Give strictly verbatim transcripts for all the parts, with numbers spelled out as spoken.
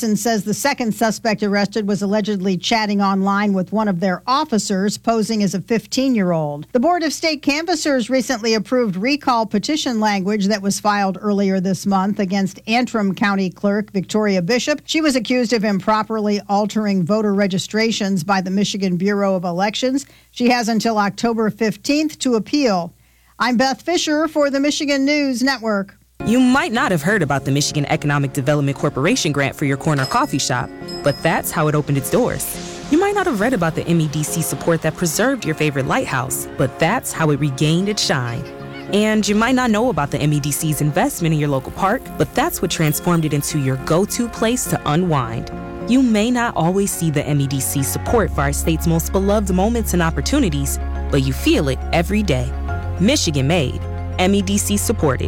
Wisconsin says the second suspect arrested was allegedly chatting online with one of their officers, posing as a fifteen-year-old. The Board of State Canvassers recently approved recall petition language that was filed earlier this month against Antrim County Clerk Victoria Bishop. She was accused of improperly altering voter registrations by the Michigan Bureau of Elections. She has until October fifteenth to appeal. I'm Beth Fisher for the Michigan News Network. You might not have heard about the Michigan Economic Development Corporation grant for your corner coffee shop, but that's how it opened its doors. You might not have read about the M E D C support that preserved your favorite lighthouse, but that's how it regained its shine. And you might not know about the M E D C's investment in your local park, but that's what transformed it into your go-to place to unwind. You may not always see the M E D C support for our state's most beloved moments and opportunities, but you feel it every day. Michigan made, M E D C supported.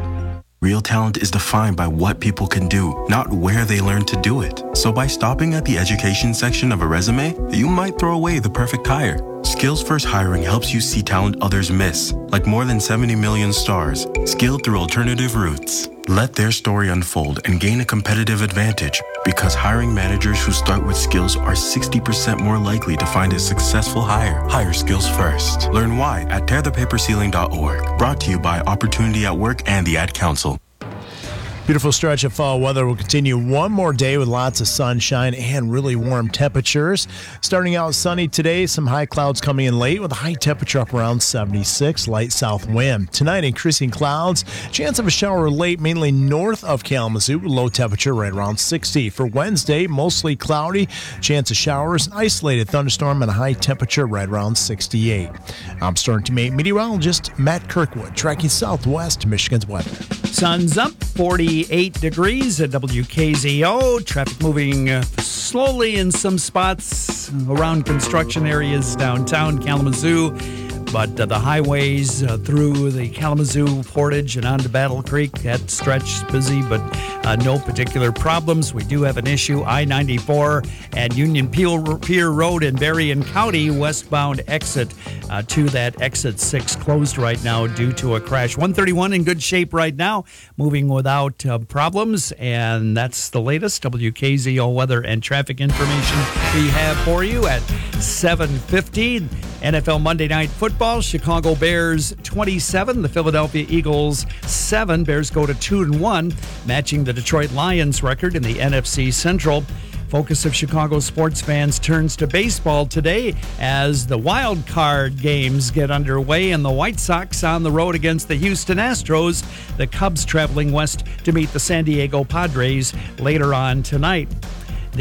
Real talent is defined by what people can do, not where they learn to do it. So by stopping at the education section of a resume, you might throw away the perfect hire. Skills First Hiring helps you see talent others miss, like more than seventy million stars, skilled through alternative routes. Let their story unfold and gain a competitive advantage, because hiring managers who start with skills are sixty percent more likely to find a successful hire. Hire Skills First. Learn why at tear the paper ceiling dot org. Brought to you by Opportunity at Work and the Ad Council. Beautiful stretch of fall weather will continue one more day with lots of sunshine and really warm temperatures. Starting out sunny today, some high clouds coming in late with a high temperature up around seventy-six, light south wind. Tonight, increasing clouds, chance of a shower late, mainly north of Kalamazoo, low temperature right around sixty. For Wednesday, mostly cloudy, chance of showers, isolated thunderstorm, and a high temperature right around sixty-eight. I'm Storm Team eight meteorologist Matt Kirkwood, tracking southwest to Michigan's weather. Sun's up, forty-eight degrees at W K Z O. Traffic moving uh, slowly in some spots around construction areas downtown Kalamazoo. But uh, the highways uh, through the Kalamazoo Portage and onto Battle Creek, that stretch busy, but uh, no particular problems. We do have an issue, I ninety-four and Union Pier Road in Berrien County, westbound exit uh, to that exit six closed right now due to a crash. one thirty-one in good shape right now, moving without uh, problems, and that's the latest W K Z O weather and traffic information we have for you at seven fifty. N F L Monday Night Football, Chicago Bears twenty-seven, the Philadelphia Eagles seven. Bears go to two and one, matching the Detroit Lions record in the N F C Central. Focus of Chicago sports fans turns to baseball today as the wild card games get underway, and the White Sox on the road against the Houston Astros. The Cubs traveling west to meet the San Diego Padres later on tonight. The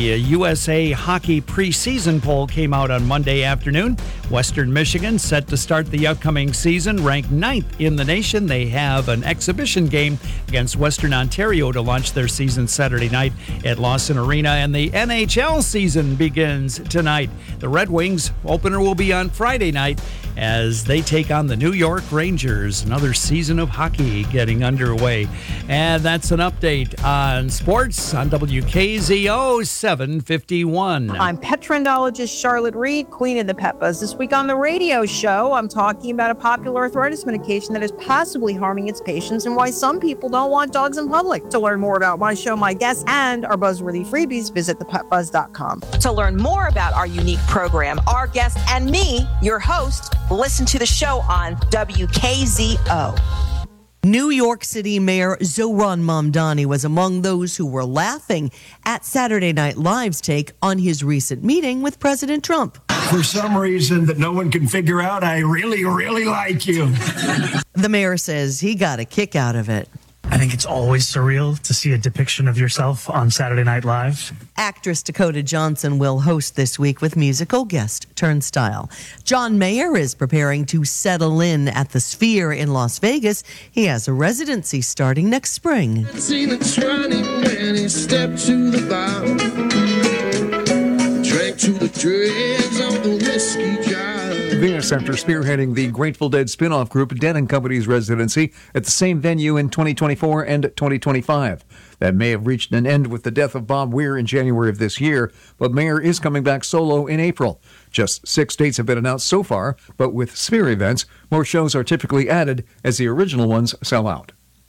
U S A Hockey preseason poll came out on Monday afternoon. Western Michigan set to start the upcoming season, ranked ninth in the nation. They have an exhibition game against Western Ontario to launch their season Saturday night at Lawson Arena. And the N H L season begins tonight. The Red Wings opener will be on Friday night as they take on the New York Rangers. Another season of hockey getting underway. And that's an update on sports on W K Z O seven fifty-one. I'm pet trendologist Charlotte Reed, queen of the pet buzz. This week on the radio show, I'm talking about a popular arthritis medication that is possibly harming its patients and why some people don't want dogs in public. To learn more about my show, my guests, and our buzzworthy freebies, visit the pet buzz dot com. To learn more about our unique program, our guests, and me, your host, listen to the show on W K Z O. New York City Mayor Zohran Mamdani was among those who were laughing at Saturday Night Live's take on his recent meeting with President Trump. For some reason that no one can figure out, I really, really like you. The mayor says he got a kick out of it. I think it's always surreal to see a depiction of yourself on Saturday Night Live. Actress Dakota Johnson will host this week with musical guest Turnstile. John Mayer is preparing to settle in at the Sphere in Las Vegas. He has a residency starting next spring. See the twenty when he stepped to the bar, drank to the dregs of the whiskey jar. Venus, after spearheading the Grateful Dead spin-off group Dead and Company's residency at the same venue in twenty twenty-four and twenty twenty-five. That may have reached an end with the death of Bob Weir in January of this year, but Mayer is coming back solo in April. Just six dates have been announced so far, but with Sphere events, more shows are typically added as the original ones sell out.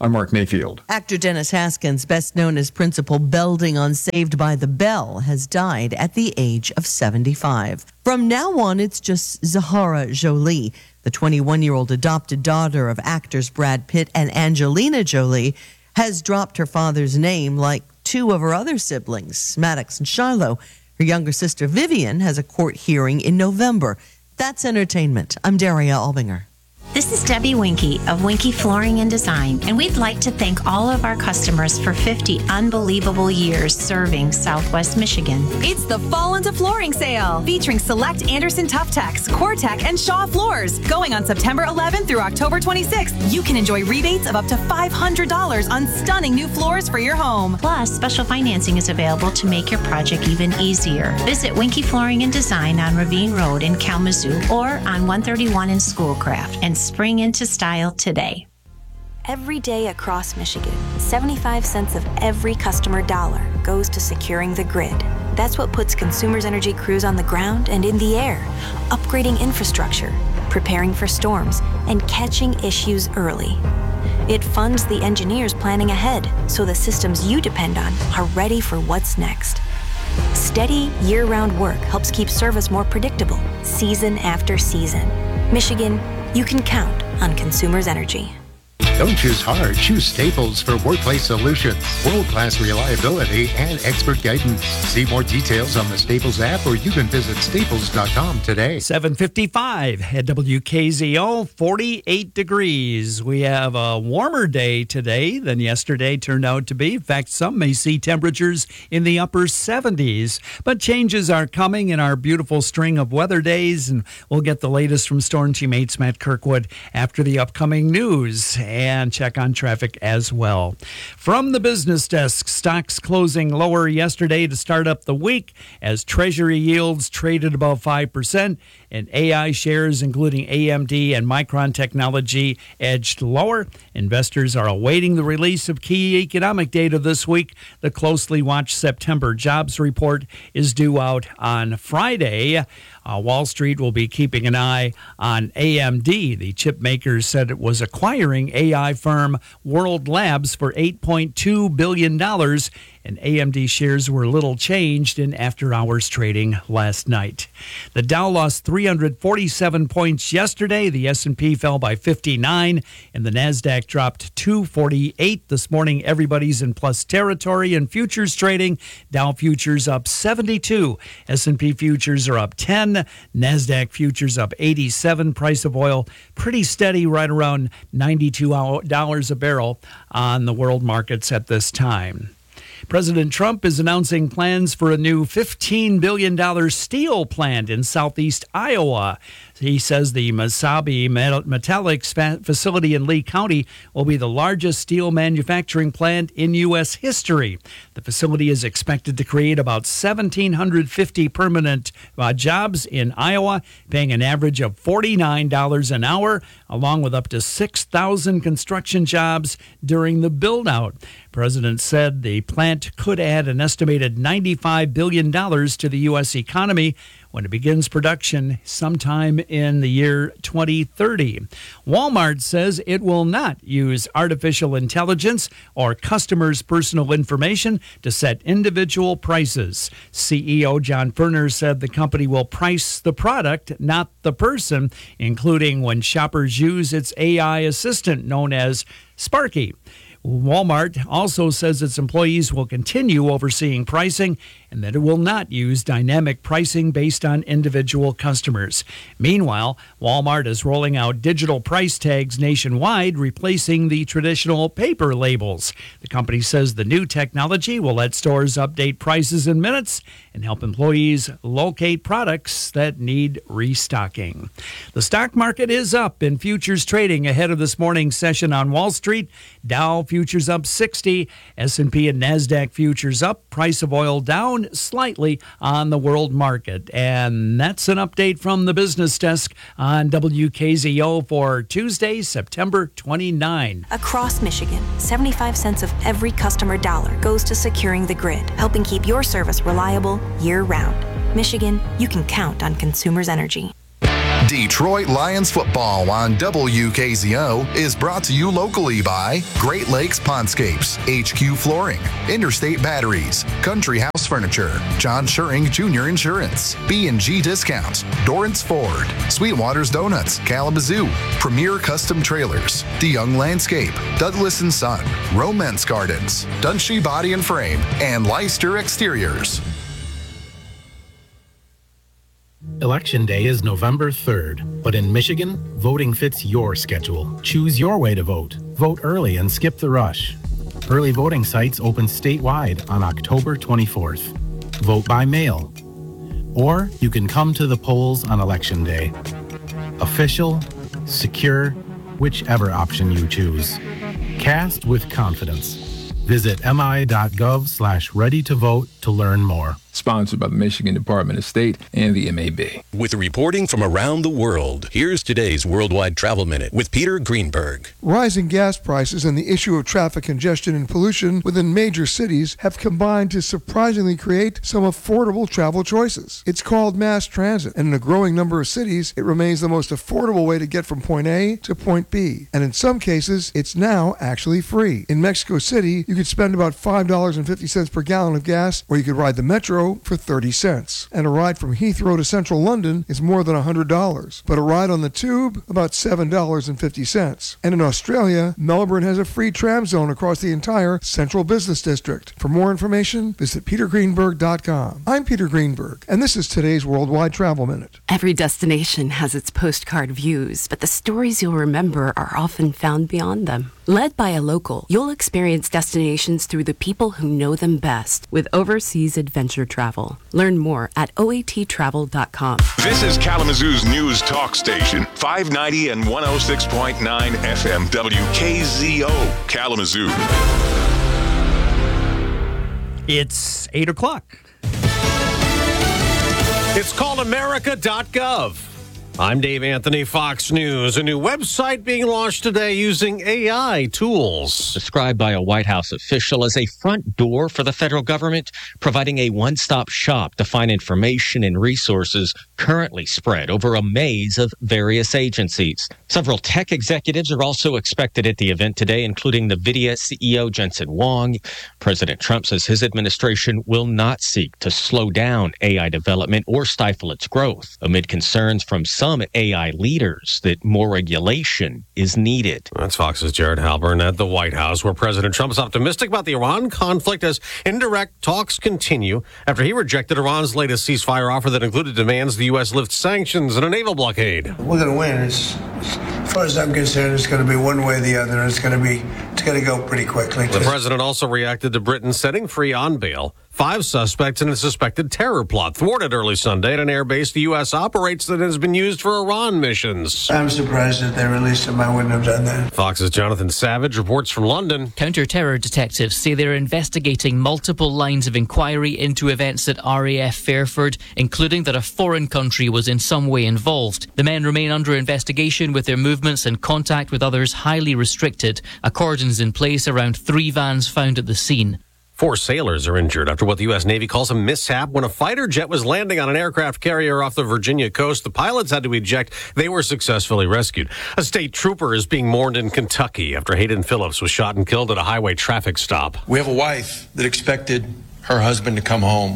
I'm Mark Mayfield. Actor Dennis Haskins, best known as Principal Belding on Saved by the Bell, has died at the age of seventy-five. From now on, it's just Zahara Jolie. The twenty-one-year-old adopted daughter of actors Brad Pitt and Angelina Jolie has dropped her father's name like two of her other siblings, Maddox and Shiloh. Her younger sister Vivian has a court hearing in November. That's entertainment. I'm Daria Albinger. This is Debbie Winkie of Winkie Flooring and Design, and we'd like to thank all of our customers for fifty unbelievable years serving Southwest Michigan. It's the Fall into Flooring sale, featuring select Anderson ToughTex, CoreTech, and Shaw floors. Going on September eleventh through October twenty-sixth, you can enjoy rebates of up to five hundred dollars on stunning new floors for your home. Plus, special financing is available to make your project even easier. Visit Winkie Flooring and Design on Ravine Road in Kalamazoo or on one thirty-one in Schoolcraft, and spring into style today. Every day across Michigan, seventy-five cents of every customer dollar goes to securing the grid. That's what puts Consumers Energy crews on the ground and in the air, upgrading infrastructure, preparing for storms, and catching issues early. It funds the engineers planning ahead so the systems you depend on are ready for what's next. Steady, year-round work helps keep service more predictable, season after season. Michigan, you can count on Consumers Energy. Don't choose hard, choose Staples for workplace solutions. World-class reliability and expert guidance. See more details on the Staples app, or you can visit staples dot com today. seven fifty-five at W K Z O, forty-eight degrees. We have a warmer day today than yesterday turned out to be. In fact, some may see temperatures in the upper seventies. But changes are coming in our beautiful string of weather days, and we'll get the latest from Storm Team eight's Matt Kirkwood after the upcoming news. And And check on traffic as well. From the business desk, stocks closing lower yesterday to start up the week as Treasury yields traded above five percent and A I shares, including A M D and Micron Technology, edged lower. Investors are awaiting the release of key economic data this week. The closely watched September jobs report is due out on Friday. Uh, Wall Street will be keeping an eye on A M D. The chip maker said it was acquiring A I firm World Labs for eight point two billion dollars, and A M D shares were little changed in after-hours trading last night. The Dow lost three hundred forty-seven points yesterday. The S and P fell by fifty-nine, and the NASDAQ dropped two forty-eight. This morning, everybody's in plus territory in futures trading. Dow futures up seventy-two. S and P futures are up ten. NASDAQ futures up eighty-seven. Price of oil pretty steady, right around ninety-two dollars a barrel on the world markets at this time. President Trump is announcing plans for a new fifteen billion dollars steel plant in southeast Iowa. He says the Mesabi Metallics facility in Lee County will be the largest steel manufacturing plant in U S history. The facility is expected to create about one thousand seven hundred fifty permanent uh, jobs in Iowa, paying an average of forty-nine dollars an hour, along with up to six thousand construction jobs during the build-out. President said the plant could add an estimated ninety-five billion dollars to the U S economy when it begins production sometime in the year twenty thirty. Walmart says it will not use artificial intelligence or customers' personal information to set individual prices. C E O John Furner said the company will price the product, not the person, including when shoppers use its A I assistant known as Sparky. Walmart also says its employees will continue overseeing pricing and that it will not use dynamic pricing based on individual customers. Meanwhile, Walmart is rolling out digital price tags nationwide, replacing the traditional paper labels. The company says the new technology will let stores update prices in minutes and help employees locate products that need restocking. The stock market is up in futures trading ahead of this morning's session on Wall Street. Dow futures up sixty, S and P and NASDAQ futures up, price of oil down slightly on the world market. And that's an update from the business desk on W K Z O for Tuesday, September twenty-ninth. Across Michigan, seventy-five cents of every customer dollar goes to securing the grid, helping keep your service reliable year-round. Michigan, you can count on Consumers Energy. Detroit Lions football on W K Z O is brought to you locally by Great Lakes Pondscapes, H Q Flooring, Interstate Batteries, Country House Furniture, John Schuring Junior Insurance, B and G Discount, Dorrance Ford, Sweetwater's Donuts, Kalamazoo, Premier Custom Trailers, DeYoung Landscape, Douglas and Son, Romance Gardens, Dunshee Body and Frame, and Leicester Exteriors. Election Day is November third, but in Michigan, voting fits your schedule. Choose your way to vote. Vote early and skip the rush. Early voting sites open statewide on October twenty-fourth. Vote by mail. Or you can come to the polls on Election Day. Official, secure, whichever option you choose. Cast with confidence. Visit mi.gov slash ready to vote to learn more. Sponsored by the Michigan Department of State and the M A B. With reporting from around the world, here's today's Worldwide Travel Minute with Peter Greenberg. Rising gas prices and the issue of traffic congestion and pollution within major cities have combined to surprisingly create some affordable travel choices. It's called mass transit, and in a growing number of cities, it remains the most affordable way to get from point A to point B. And in some cases, it's now actually free. In Mexico City, you could spend about five dollars and fifty cents per gallon of gas, or you could ride the metro for thirty cents. And a ride from Heathrow to central London is more than one hundred dollars. But a ride on the tube, about seven dollars and fifty cents. And in Australia, Melbourne has a free tram zone across the entire central business district. For more information, visit peter greenberg dot com. I'm Peter Greenberg, and this is today's Worldwide Travel Minute. Every destination has its postcard views, but the stories you'll remember are often found beyond them. Led by a local, you'll experience destinations through the people who know them best with Overseas Adventure Travel. Learn more at O A T travel dot com. This is Kalamazoo's news talk station, five ninety and one oh six point nine F M W K Z O, Kalamazoo. It's eight o'clock. It's called America dot gov. I'm Dave Anthony, Fox News. A new website being launched today using A I tools. Described by a White House official as a front door for the federal government, providing a one-stop shop to find information and resources currently spread over a maze of various agencies. Several tech executives are also expected at the event today, including NVIDIA C E O Jensen Huang. President Trump says his administration will not seek to slow down A I development or stifle its growth, amid concerns from some A I leaders that more regulation is needed. That's Fox's Jared Halpern at the White House, where President Trump is optimistic about the Iran conflict as indirect talks continue after he rejected Iran's latest ceasefire offer that included demands the U S lift sanctions and a naval blockade. We're going to win. It's, as far as I'm concerned, it's going to be one way or the other. It's going to be, it's going to go pretty quickly. The president also reacted to Britain setting free on bail five suspects in a suspected terror plot thwarted early Sunday at an air base the U S operates that has been used for Iran missions. I'm surprised that they released him. I wouldn't have done that. Fox's Jonathan Savage reports from London. Counter-terror detectives say they're investigating multiple lines of inquiry into events at R A F Fairford, including that a foreign country was in some way involved. The men remain under investigation, with their movements and contact with others highly restricted. A cordon's in place around three vans found at the scene. Four sailors are injured after what the U S Navy calls a mishap when a fighter jet was landing on an aircraft carrier off the Virginia coast. The pilots had to eject. They were successfully rescued. A state trooper is being mourned in Kentucky after Hayden Phillips was shot and killed at a highway traffic stop. We have a wife that expected her husband to come home.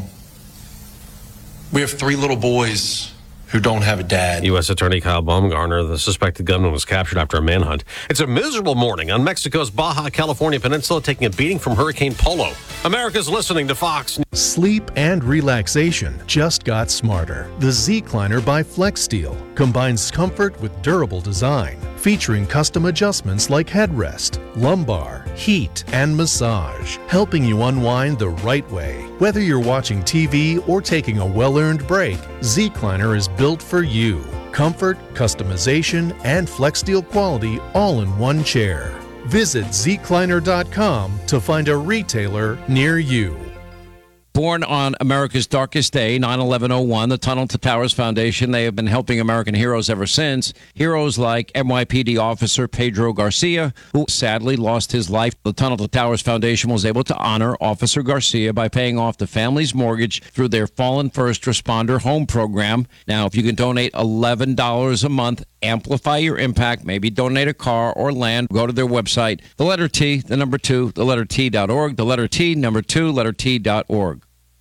We have three little boys who don't have a dad. U S Attorney Kyle Baumgartner, the suspected gunman, was captured after a manhunt. It's a miserable morning on Mexico's Baja California Peninsula, taking a beating from Hurricane Polo. America's listening to Fox. Sleep and relaxation just got smarter. The Z-Cliner by FlexSteel combines comfort with durable design, featuring custom adjustments like headrest, lumbar, heat, and massage, helping you unwind the right way. Whether you're watching T V or taking a well-earned break, Z-Cliner is built for you. Comfort, customization, and FlexSteel quality all in one chair. Visit Z Cliner dot com to find a retailer near you. Born on America's darkest day, nine eleven oh one, the Tunnel to Towers Foundation, they have been helping American heroes ever since. Heroes like N Y P D officer Pedro Garcia, who sadly lost his life. The Tunnel to Towers Foundation was able to honor Officer Garcia by paying off the family's mortgage through their Fallen First Responder Home Program. Now, if you can donate eleven dollars a month, amplify your impact, maybe donate a car or land, go to their website, the letter T, the number two, the letter T dot org, the letter T, number two, letter T dot org.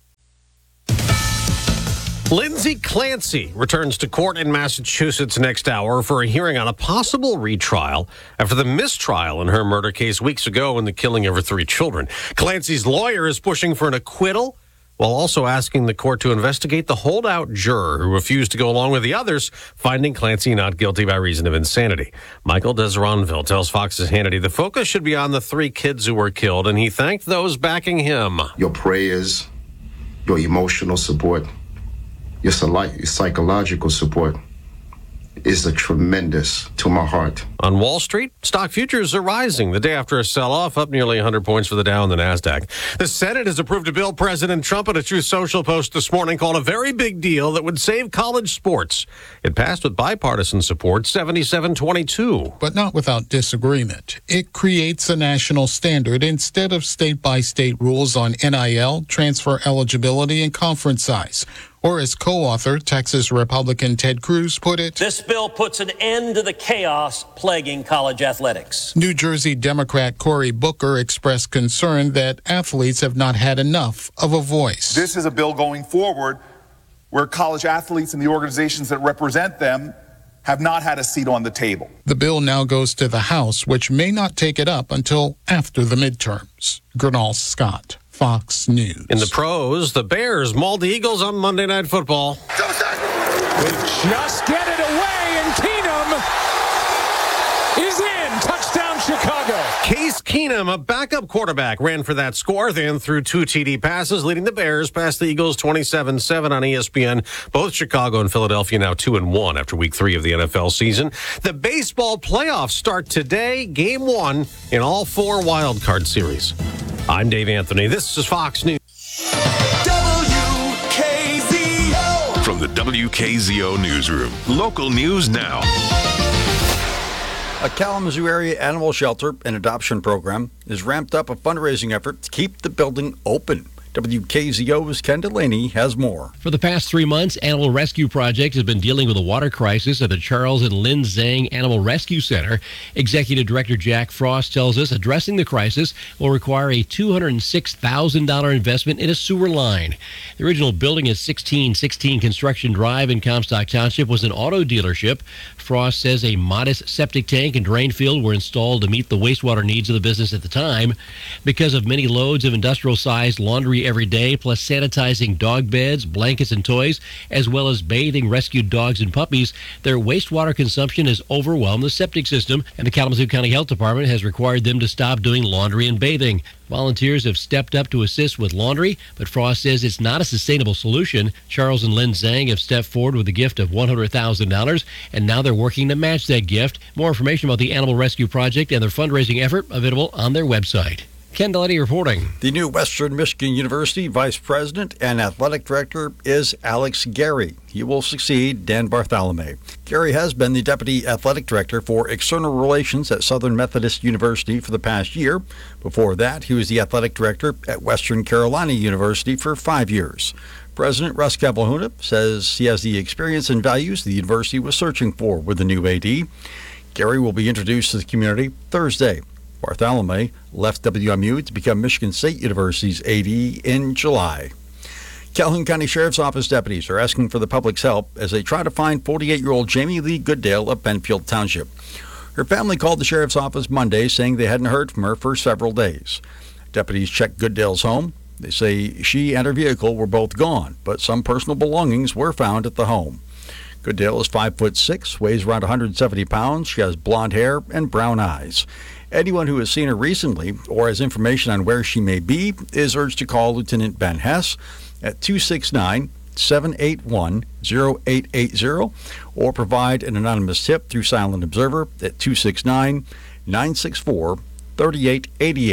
Lindsay Clancy returns to court in Massachusetts next hour for a hearing on a possible retrial after the mistrial in her murder case weeks ago in the killing of her three children. Clancy's lawyer is pushing for an acquittal while also asking the court to investigate the holdout juror who refused to go along with the others, finding Clancy not guilty by reason of insanity. Michael Desronville tells Fox's Hannity the focus should be on the three kids who were killed, and he thanked those backing him. Your prayers, your emotional support, your psychological support is a tremendous to my heart. On Wall Street, stock futures are rising the day after a sell-off, up nearly one hundred points for the Dow and the NASDAQ. The Senate has approved a bill President Trump in a Truth Social post this morning called a very big deal that would save college sports. It passed with bipartisan support, seventy-seven twenty-two. But not without disagreement. It creates a national standard instead of state-by-state rules on N I L, transfer eligibility, and conference size. Or as co-author, Texas Republican Ted Cruz put it, this bill puts an end to the chaos plaguing college athletics. New Jersey Democrat Cory Booker expressed concern that athletes have not had enough of a voice. This is a bill going forward where college athletes and the organizations that represent them have not had a seat on the table. The bill now goes to the House, which may not take it up until after the midterms. Gernal Scott, Fox News. In the pros, the Bears mauled the Eagles on Monday Night Football. They just get it away, and Keenum is in. Touchdown, Chicago. Case Keenum, a backup quarterback, ran for that score, then threw two T D passes, leading the Bears past the Eagles twenty-seven seven on E S P N. Both Chicago and Philadelphia now two and one after week three of the N F L season. The baseball playoffs start today, game one in all four wild card series. I'm Dave Anthony. This is Fox News. W K Z O. From the W K Z O newsroom, local news now. A Kalamazoo area animal shelter and adoption program has ramped up a fundraising effort to keep the building open. W K Z O's Ken Delaney has more. For the past three months, Animal Rescue Project has been dealing with a water crisis at the Charles and Lynn Zhang Animal Rescue Center. Executive Director Jack Frost tells us addressing the crisis will require a two hundred six thousand dollars investment in a sewer line. The original building at sixteen sixteen Construction Drive in Comstock Township was an auto dealership. Frost says a modest septic tank and drain field were installed to meet the wastewater needs of the business at the time. Because of many loads of industrial-sized laundry every day, plus sanitizing dog beds, blankets, and toys, as well as bathing rescued dogs and puppies, their wastewater consumption has overwhelmed the septic system, and the Kalamazoo County Health Department has required them to stop doing laundry and bathing. Volunteers have stepped up to assist with laundry, but Frost says it's not a sustainable solution. Charles and Lynn Zhang have stepped forward with a gift of one hundred thousand dollars, and now they're working to match that gift. More information about the Animal Rescue Project and their fundraising effort available on their website. Ken Delaney reporting. The new Western Michigan University Vice President and Athletic Director is Alex Gary. He will succeed Dan Bartholomew. Gary has been the Deputy Athletic Director for External Relations at Southern Methodist University for the past year. Before that, he was the Athletic Director at Western Carolina University for five years. President Russ Cavalhuna says he has the experience and values the university was searching for with the new A D. Gary will be introduced to the community Thursday. Bartholomew left W M U to become Michigan State University's A D in July. Calhoun County Sheriff's Office deputies are asking for the public's help as they try to find forty-eight-year-old Jamie Lee Gooddale of Benfield Township. Her family called the sheriff's office Monday saying they hadn't heard from her for several days. Deputies checked Gooddale's home. They say she and her vehicle were both gone, but some personal belongings were found at the home. Gooddale is five foot six, weighs around one hundred seventy pounds. She has blonde hair and brown eyes. Anyone who has seen her recently or has information on where she may be is urged to call Lieutenant Ben Hess at two six nine, seven eight one, zero eight eight zero or provide an anonymous tip through Silent Observer at two six nine, nine six four, three eight eight eight.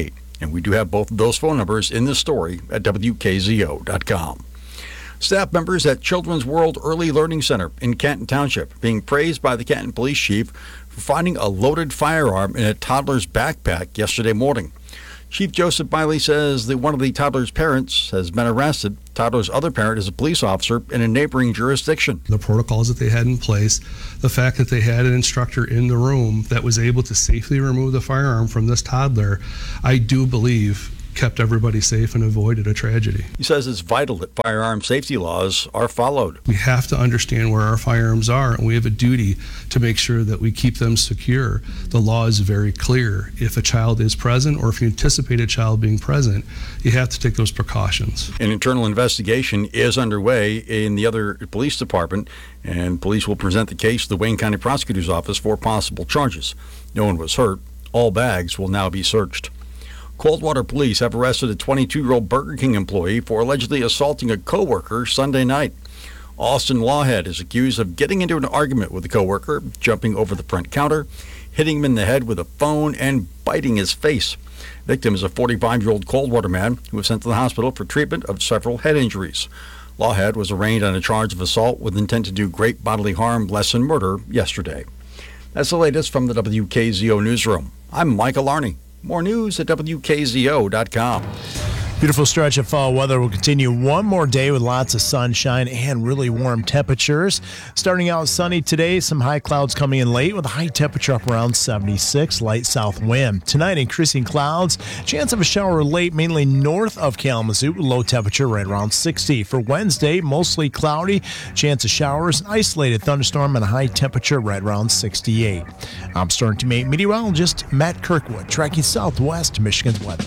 And we do have both of those phone numbers in the story at W K Z O dot com. Staff members at Children's World Early Learning Center in Canton Township being praised by the Canton Police Chief for finding a loaded firearm in a toddler's backpack yesterday morning. Chief Joseph Biley says that one of the toddler's parents has been arrested. Toddler's other parent is a police officer in a neighboring jurisdiction. The protocols that they had in place, the fact that they had an instructor in the room that was able to safely remove the firearm from this toddler, I do believe kept everybody safe and avoided a tragedy. He says it's vital that firearm safety laws are followed. We have to understand where our firearms are, and we have a duty to make sure that we keep them secure. The law is very clear. If a child is present, or if you anticipate a child being present, you have to take those precautions. An internal investigation is underway in the other police department, and police will present the case to the Wayne County Prosecutor's Office for possible charges. No one was hurt. All bags will now be searched. Coldwater police have arrested a twenty-two-year-old Burger King employee for allegedly assaulting a coworker Sunday night. Austin Lawhead is accused of getting into an argument with a coworker, jumping over the front counter, hitting him in the head with a phone, and biting his face. Victim is a forty-five-year-old Coldwater man who was sent to the hospital for treatment of several head injuries. Lawhead was arraigned on a charge of assault with intent to do great bodily harm, less than murder, yesterday. That's the latest from the W K Z O newsroom. I'm Michael Arney. More news at W K Z O dot com. Beautiful stretch of fall weather will continue one more day with lots of sunshine and really warm temperatures. Starting out sunny today, some high clouds coming in late with a high temperature up around seventy-six, light south wind. Tonight, increasing clouds, chance of a shower late, mainly north of Kalamazoo, low temperature right around sixty. For Wednesday, mostly cloudy, chance of showers, isolated thunderstorm, and a high temperature right around sixty-eight. I'm Storm Team eight meteorologist Matt Kirkwood, tracking Southwest Michigan's weather.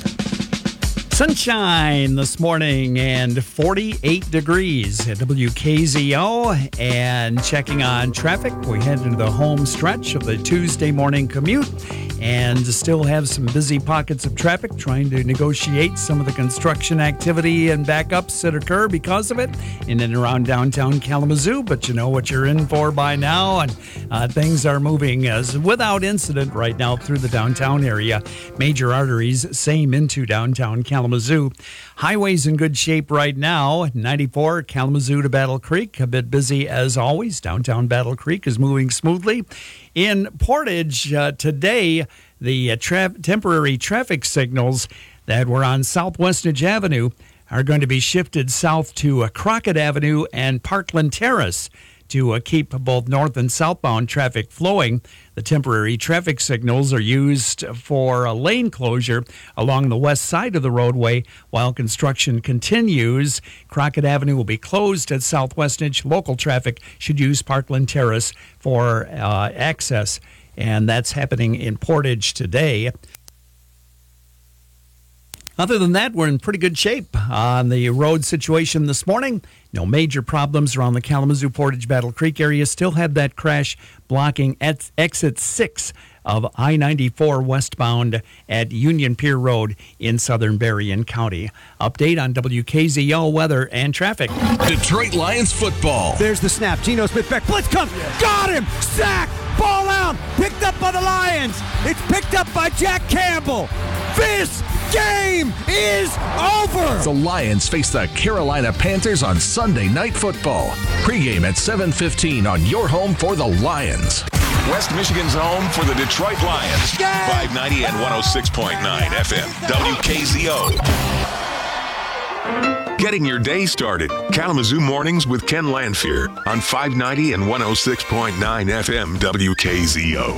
Sunshine this morning and forty-eight degrees at W K Z O. And checking on traffic, we head into the home stretch of the Tuesday morning commute and still have some busy pockets of traffic trying to negotiate some of the construction activity and backups that occur because of it in and around downtown Kalamazoo. But you know what you're in for by now, and uh, things are moving as without incident right now through the downtown area. Major arteries, same into downtown Kalamazoo. Kalamazoo. Highways in good shape right now. ninety-four Kalamazoo to Battle Creek, a bit busy as always. Downtown Battle Creek is moving smoothly. In Portage uh, today, the uh, tra- temporary traffic signals that were on Southwestridge Avenue are going to be shifted south to uh, Crockett Avenue and Parkland Terrace to uh, keep both north and southbound traffic flowing. The temporary traffic signals are used for a lane closure along the west side of the roadway while construction continues. Crockett Avenue will be closed at Southwestridge. Local traffic should use Parkland Terrace for uh, access, and that's happening in Portage today. Other than that, we're in pretty good shape on the road situation this morning. No major problems around the Kalamazoo, Portage, Battle Creek area. Still have that crash blocking at exit six of I ninety-four westbound at Union Pier Road in southern Berrien County. Update on W K Z O weather and traffic. Detroit Lions football. There's the snap. Geno Smith back. Blitz comes. Got him. Sack. Ball out. Picked up by the Lions. It's picked up by Jack Campbell. This game is over. The Lions face the Carolina Panthers on Sunday Night Football. Pre-game at seven fifteen on your home for the Lions. West Michigan's home for the Detroit Lions. five ninety and one oh six point nine F M. W K Z O. Getting your day started. Kalamazoo Mornings with Ken Lanfear on five ninety and one oh six point nine F M W K Z O.